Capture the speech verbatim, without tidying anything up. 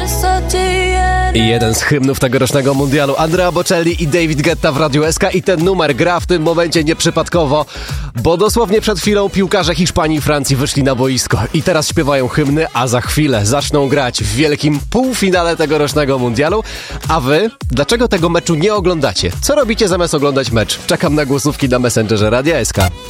I jeden z hymnów tegorocznego mundialu, Andrea Bocelli i David Guetta w Radiu S K, i ten numer gra w tym momencie nieprzypadkowo, bo dosłownie przed chwilą piłkarze Hiszpanii i Francji wyszli na boisko i teraz śpiewają hymny, a za chwilę zaczną grać w wielkim półfinale tegorocznego mundialu. A wy? Dlaczego tego meczu nie oglądacie? Co robicie zamiast oglądać mecz? Czekam na głosówki na Messengerze Radia S K.